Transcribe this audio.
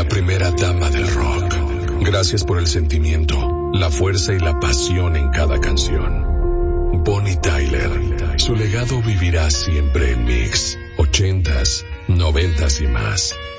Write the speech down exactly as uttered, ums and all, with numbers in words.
la primera dama del rock. Gracias por el sentimiento, la fuerza y la pasión en cada canción. Bonnie Tyler, su legado vivirá siempre en mix, ochentas, noventas y más.